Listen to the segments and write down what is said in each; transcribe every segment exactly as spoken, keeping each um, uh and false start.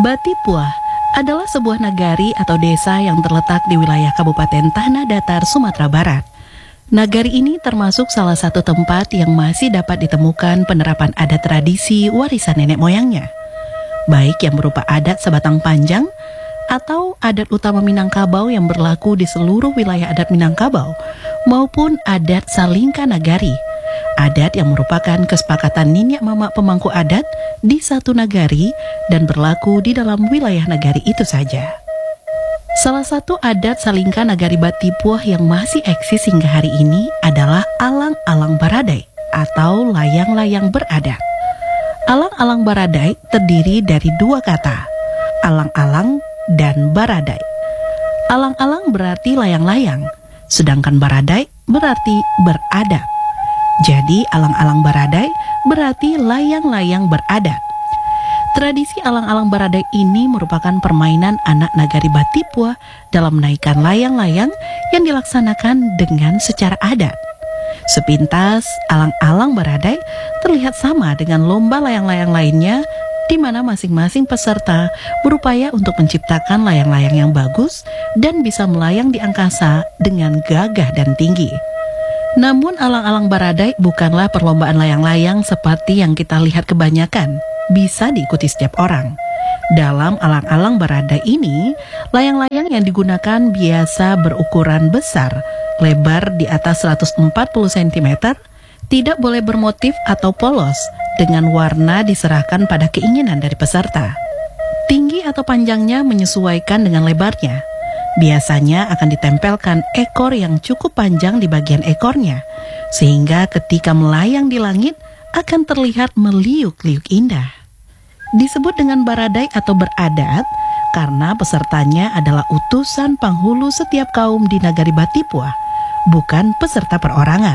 Batipuah adalah sebuah nagari atau desa yang terletak di wilayah Kabupaten Tanah Datar, Sumatera Barat. Nagari ini termasuk salah satu tempat yang masih dapat ditemukan penerapan adat tradisi warisan nenek moyangnya, baik yang berupa adat sebatang panjang atau adat utama Minangkabau yang berlaku di seluruh wilayah adat Minangkabau, maupun adat Salingka Nagari, adat yang merupakan kesepakatan niniak mamak pemangku adat di satu nagari dan berlaku di dalam wilayah nagari itu saja. Salah satu adat Salingka Nagari Batipuah yang masih eksis hingga hari ini adalah alang-alang baradai atau layang-layang beradat. Alang-alang baradai terdiri dari dua kata, alang-alang dan baradai. Alang-alang berarti layang-layang, sedangkan baradai berarti beradat. Jadi alang-alang baradai berarti layang-layang beradat. Tradisi alang-alang baradai ini merupakan permainan anak nagari Batipuah dalam menaikkan layang-layang yang dilaksanakan dengan secara adat. Sepintas, alang-alang baradai terlihat sama dengan lomba layang-layang lainnya, di mana masing-masing peserta berupaya untuk menciptakan layang-layang yang bagus dan bisa melayang di angkasa dengan gagah dan tinggi. Namun alang-alang baradai bukanlah perlombaan layang-layang seperti yang kita lihat kebanyakan, bisa diikuti setiap orang. Dalam alang-alang baradai ini, layang-layang yang digunakan biasa berukuran besar, lebar di atas seratus empat puluh sentimeter, tidak boleh bermotif atau polos, dengan warna diserahkan pada keinginan dari peserta. Tinggi atau panjangnya menyesuaikan dengan lebarnya. Biasanya akan ditempelkan ekor yang cukup panjang di bagian ekornya, sehingga ketika melayang di langit akan terlihat meliuk-liuk indah. Disebut dengan baradai atau beradat karena pesertanya adalah utusan penghulu setiap kaum di nagari Batipuah, bukan peserta perorangan.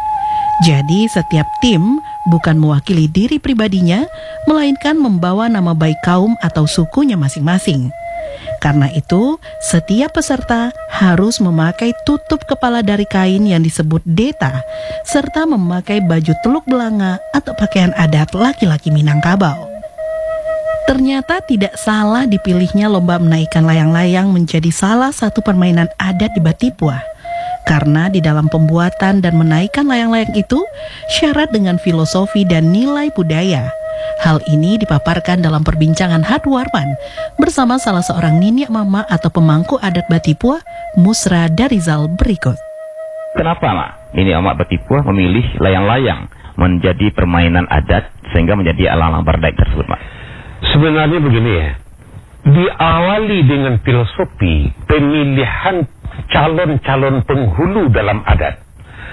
Jadi setiap tim bukan mewakili diri pribadinya, melainkan membawa nama baik kaum atau sukunya masing-masing. Karena itu, setiap peserta harus memakai tutup kepala dari kain yang disebut deta, serta memakai baju teluk belanga atau pakaian adat laki-laki Minangkabau. Ternyata tidak salah dipilihnya lomba menaikkan layang-layang menjadi salah satu permainan adat di Batipuah. Karena di dalam pembuatan dan menaikkan layang-layang itu syarat dengan filosofi dan nilai budaya. Hal ini dipaparkan dalam perbincangan Hadwarman bersama salah seorang niniak mama atau pemangku adat Batipuah, Musra Darizal berikut. Kenapa Mak, niniak mama Batipuah memilih layang-layang menjadi permainan adat sehingga menjadi alang-alang baradai tersebut, Mak? Sebenarnya begini ya, diawali dengan filosofi pemilihan calon-calon penghulu dalam adat.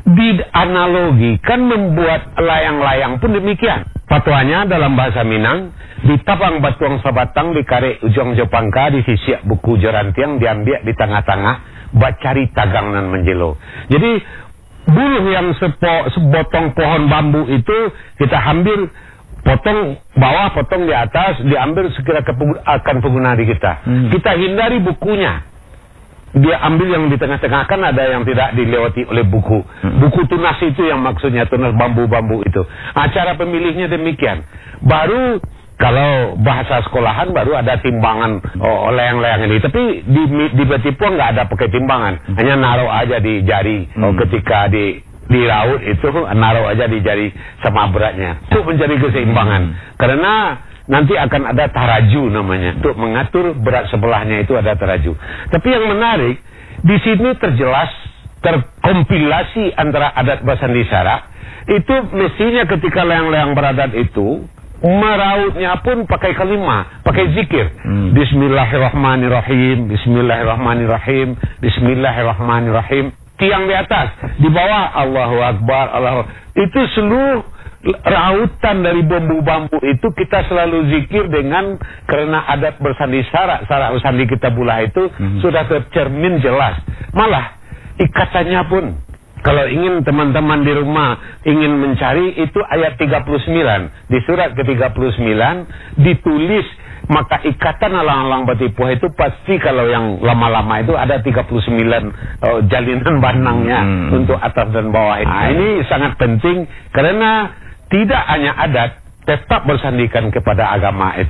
Dianalogikan membuat layang-layang pun demikian. Patuanya dalam bahasa Minang, ditapang batuang sabatang, dikarek ujung jepangka, disisiak buku jerantiang, diambil di tengah-tengah, bacari tagang nan menjelo. Jadi buluh yang sepo, sebotong pohon bambu itu kita ambil, potong bawah, potong di atas, diambil sekira akan pengguna di kita. Hmm. Kita hindari bukunya. Dia ambil yang di tengah-tengah, kan ada yang tidak dilewati oleh buku. Hmm. Buku tunas itu yang maksudnya tunas bambu-bambu itu. Acara pemilihnya demikian. Baru kalau bahasa sekolahan baru ada timbangan oh, layang-layang ini. Tapi di, di Batipuah nggak ada pakai timbangan. Hmm. Hanya naruh aja di jari. Hmm. Oh, ketika di di laut itu naruh aja di jari sama beratnya. Itu menjadi keseimbangan. Hmm. Karena nanti akan ada taraju namanya. Untuk mengatur berat sebelahnya itu ada taraju. Tapi yang menarik, di sini terjelas, terkompilasi antara adat Basandisara. Itu mestinya ketika layang-layang beradat itu, merautnya pun pakai kalimat, pakai zikir. Hmm. Bismillahirrahmanirrahim, Bismillahirrahmanirrahim, Bismillahirrahmanirrahim. Tiang di atas, di bawah Allahu Akbar, Allahu. Itu seluruh rautan dari bambu-bambu itu kita selalu zikir dengan, karena adat bersandi-sara, syarat bersandi kita pula itu hmm. sudah tercermin jelas. Malah ikatannya pun, kalau ingin teman-teman di rumah ingin mencari, itu ayat tiga puluh sembilan di surat ke tiga puluh sembilan ditulis. Maka ikatan alang-alang Batipuah itu pasti kalau yang lama-lama itu ada tiga puluh sembilan oh, jalinan benangnya hmm. untuk atas dan bawah. Nah, ini sangat penting karena tidak hanya adat, tetap bersandikan kepada agama itu.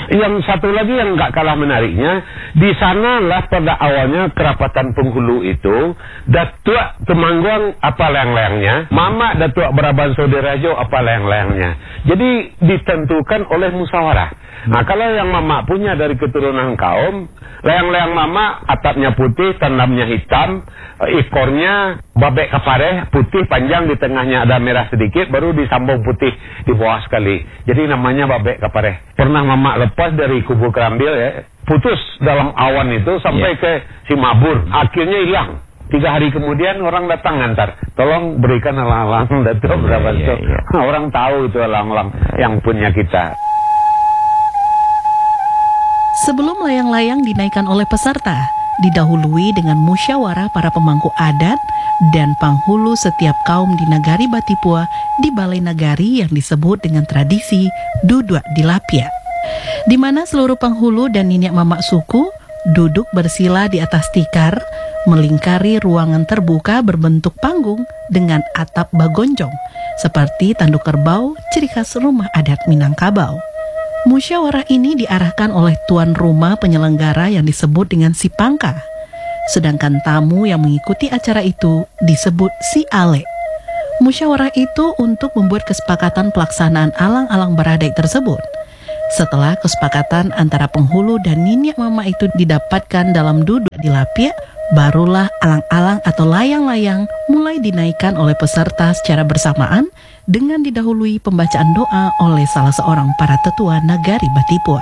Yang satu lagi yang nggak kalah menariknya, di sanalah pada awalnya kerapatan penghulu itu, Datuk Temanggung apa layang-layangnya, Mama Datuk Beraban Saudarajo apa layang-layangnya. Jadi ditentukan oleh musyawarah. Nah, kalau yang Mama punya dari keturunan kaum, layang-layang Mama atapnya putih, tandamnya hitam, ekornya babek kapareh putih panjang, di tengahnya ada merah sedikit, baru disambung putih di bawah sekali. Jadi namanya babek kapareh. Pernah Mama lepas dari kubu Kerambil ya, putus dalam awan itu sampai yeah. ke Simabur, akhirnya hilang. Tiga hari kemudian orang datang ngantar, tolong berikan alang-alang Datuk yeah, berapa yeah, yeah. Nah, orang tahu itu alang-alang yang punya kita. Sebelum layang-layang dinaikkan oleh peserta, didahului dengan musyawarah para pemangku adat dan penghulu setiap kaum di Nagari Batipua di Balai Nagari yang disebut dengan tradisi Duduk di Lapia, di mana seluruh penghulu dan niniak mamak suku duduk bersila di atas tikar, melingkari ruangan terbuka berbentuk panggung dengan atap bagonjong, seperti tanduk kerbau, ciri khas rumah adat Minangkabau. Musyawarah ini diarahkan oleh tuan rumah penyelenggara yang disebut dengan si Pangka, sedangkan tamu yang mengikuti acara itu disebut si Ale. Musyawarah itu untuk membuat kesepakatan pelaksanaan alang-alang baradai tersebut. Setelah kesepakatan antara penghulu dan niniak mama itu didapatkan dalam duduk di lapia, barulah alang-alang atau layang-layang mulai dinaikkan oleh peserta secara bersamaan dengan didahului pembacaan doa oleh salah seorang para tetua Nagari Batipua.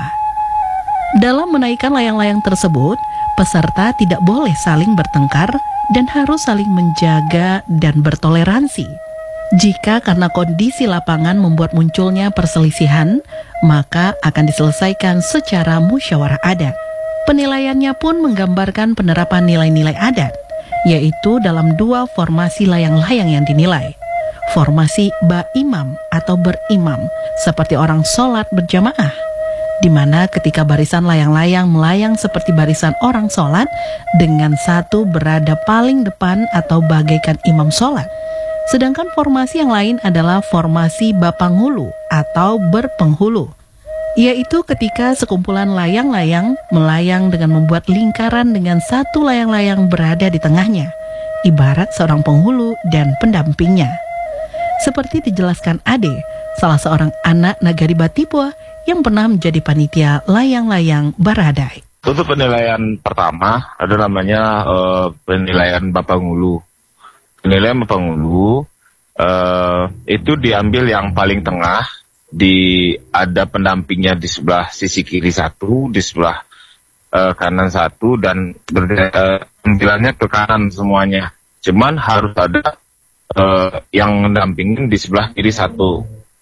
Dalam menaikkan layang-layang tersebut, peserta tidak boleh saling bertengkar dan harus saling menjaga dan bertoleransi. Jika karena kondisi lapangan membuat munculnya perselisihan, maka akan diselesaikan secara musyawarah adat. Penilaiannya pun menggambarkan penerapan nilai-nilai adat, yaitu dalam dua formasi layang-layang yang dinilai. Formasi ba-imam atau berimam, seperti orang sholat berjamaah, di mana ketika barisan layang-layang melayang seperti barisan orang sholat, dengan satu berada paling depan atau bagaikan imam sholat. Sedangkan formasi yang lain adalah formasi bapanghulu atau berpenghulu, yaitu ketika sekumpulan layang-layang melayang dengan membuat lingkaran dengan satu layang-layang berada di tengahnya, ibarat seorang penghulu dan pendampingnya. Seperti dijelaskan Ade, salah seorang anak Nagari Batipua yang pernah menjadi panitia layang-layang baradai. Untuk penilaian pertama ada namanya uh, penilaian Bapanghulu. Penilaian Bapanghulu uh, itu diambil yang paling tengah, di ada pendampingnya di sebelah sisi kiri satu, di sebelah uh, kanan satu, dan penilaiannya uh, ke kanan semuanya. Cuman harus ada Uh, yang mendampingin di sebelah kiri satu.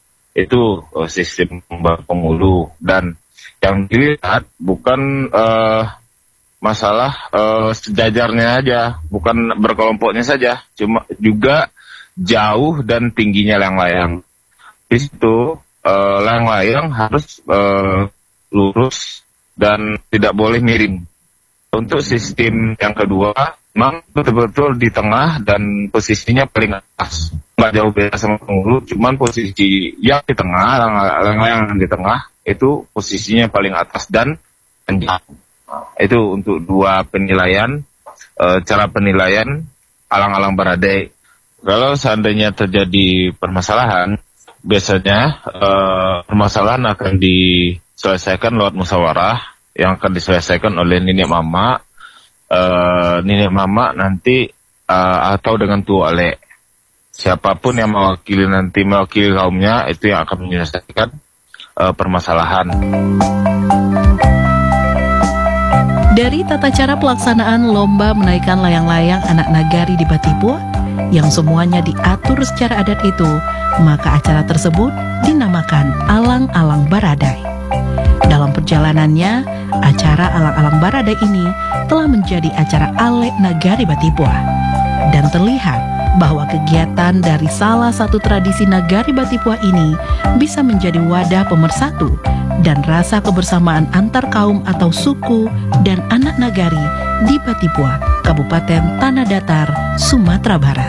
Itu uh, sistem penghulu. Dan yang dilihat bukan uh, masalah uh, sejajarnya aja, bukan berkelompoknya saja, cuma juga jauh dan tingginya layang-layang. Di situ uh, layang-layang harus uh, lurus dan tidak boleh miring. Untuk sistem yang kedua, memang betul-betul di tengah dan posisinya paling atas. Nggak jauh beda sama penghulu, cuman posisi yang di tengah, layang-layang di tengah, itu posisinya paling atas dan panjang. Itu untuk dua penilaian, e, cara penilaian alang-alang baradai. Kalau seandainya terjadi permasalahan, biasanya e, permasalahan akan diselesaikan lewat musyawarah, yang akan diselesaikan oleh nenek mama, uh, nenek mama nanti uh, atau dengan tua ale. Siapapun yang mewakili nanti mewakili kaumnya itu yang akan menyelesaikan uh, permasalahan. Dari tata cara pelaksanaan lomba menaikkan layang-layang anak Nagari di Batipua yang semuanya diatur secara adat itu, maka acara tersebut dinamakan Alang-alang Baradai. Dalam perjalanannya, acara Alang-alang Baradai ini telah menjadi acara Ale Nagari Batipua. Dan terlihat bahwa kegiatan dari salah satu tradisi Nagari Batipua ini bisa menjadi wadah pemersatu dan rasa kebersamaan antar kaum atau suku dan anak Nagari di Batipua, Kabupaten Tanah Datar, Sumatera Barat.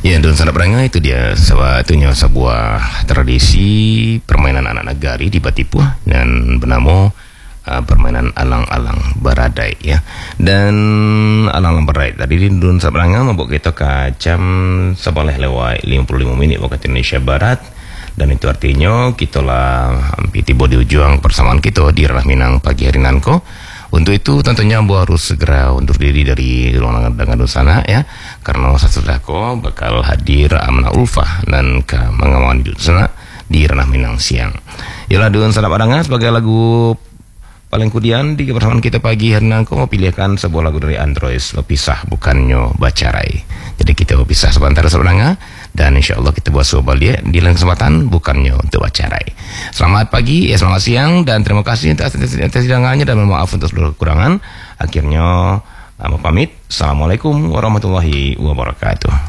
Ya, dan sana berangga itu dia sewatunya sebuah tradisi permainan anak negari di Batipuh dan bernama uh, permainan alang-alang baradai ya. Dan alang-alang baradai tadi di dun sana berangga membuat kita ke jam sebelah lewat lima puluh lima menit waktu Indonesia Barat, dan itu artinya kita lah hampir tiba di ujung persamaan kita di Ranah Minang pagi hari nanko. Untuk itu tentunya Ambo harus segera undur diri dari ruangan dengan sana ya, karena sesudah ko bakal hadir Amna Ulfah dan ke mengawan di sana di Ranah Minang siang. Yalah dengan sana padangan sebagai lagu paling kudian di kebersamaan kita pagi hari nanti mau pilihkan sebuah lagu dari Android, Pisah Bukannya Bacarai. Jadi kita pisah sebentar sebenarnya, dan insya Allah kita buat sebuah balik di lain kesempatan bukannya untuk bacarai. Selamat pagi, ya selamat siang, dan terima kasih atas atas hidangannya, dan mohon maaf untuk seluruh kekurangan. Akhirnya, mau pamit. Assalamualaikum warahmatullahi wabarakatuh.